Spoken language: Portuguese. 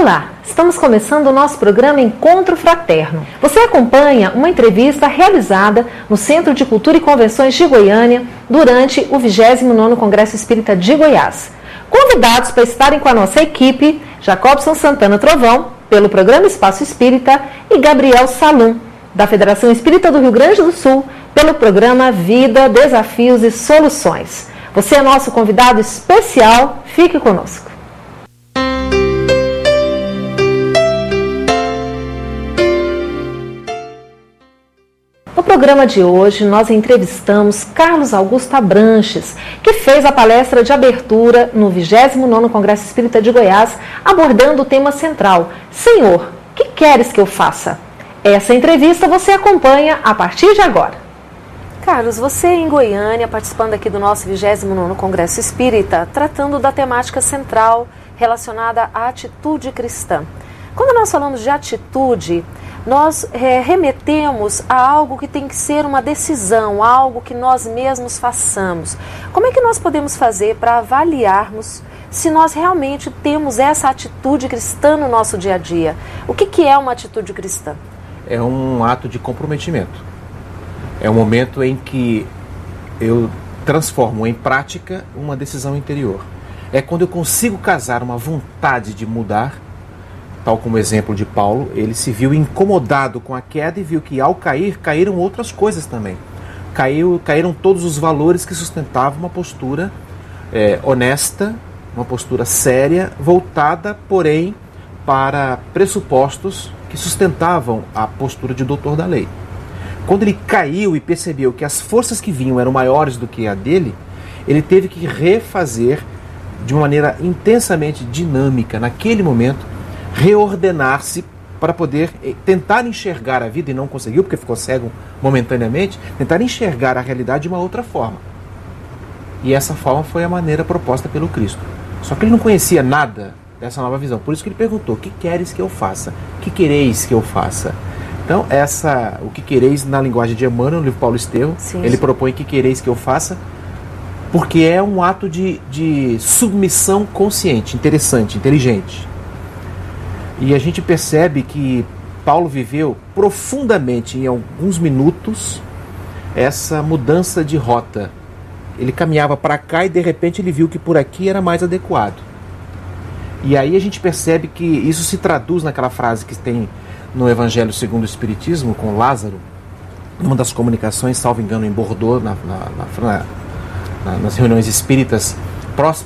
Olá, estamos começando o nosso programa Encontro Fraterno. Você acompanha uma entrevista realizada no Centro de Cultura e Convenções de Goiânia durante o 29º Congresso Espírita de Goiás. Convidados para estarem com a nossa equipe, Jacobson Santana Trovão, pelo programa Espaço Espírita, e Gabriel Salum, da Federação Espírita do Rio Grande do Sul, pelo programa Vida, Desafios e Soluções. Você é nosso convidado especial, fique conosco. No programa de hoje, nós entrevistamos Carlos Augusto Abranches, que fez a palestra de abertura no 29º Congresso Espírita de Goiás, abordando o tema central: Senhor, que queres que eu faça? Essa entrevista você acompanha a partir de agora. Carlos, você em Goiânia, participando aqui do nosso 29º Congresso Espírita, tratando da temática central relacionada à atitude cristã. Quando nós falamos de atitude, nós remetemos a algo que tem que ser uma decisão, algo que nós mesmos façamos. Como é que nós podemos fazer para avaliarmos se nós realmente temos essa atitude cristã no nosso dia a dia? O que é uma atitude cristã? É um ato de comprometimento. É um momento em que eu transformo em prática uma decisão interior. É quando eu consigo casar uma vontade de mudar, tal como o exemplo de Paulo. Ele se viu incomodado com a queda e viu que ao cair, caíram outras coisas também. Caíram todos os valores que sustentavam uma postura honesta, uma postura séria, voltada, porém, para pressupostos que sustentavam a postura de doutor da lei. Quando ele caiu e percebeu que as forças que vinham eram maiores do que a dele, ele teve que refazer de uma maneira intensamente dinâmica, naquele momento, reordenar-se para poder tentar enxergar a vida, e não conseguiu, porque ficou cego momentaneamente, tentar enxergar a realidade de uma outra forma. E essa forma foi a maneira proposta pelo Cristo. Só que ele não conhecia nada dessa nova visão, por isso que ele perguntou: que queres que eu faça? Que quereis que eu faça? Então, o que quereis, na linguagem de Emmanuel, no livro Paulo Estevam, ele propõe que quereis que eu faça, porque é um ato de submissão consciente, interessante, inteligente. E a gente percebe que Paulo viveu profundamente, em alguns minutos, essa mudança de rota. Ele caminhava para cá e de repente ele viu que por aqui era mais adequado. E aí a gente percebe que isso se traduz naquela frase que tem no Evangelho segundo o Espiritismo, com Lázaro, uma das comunicações, salvo engano, em Bordeaux, nas reuniões espíritas próximas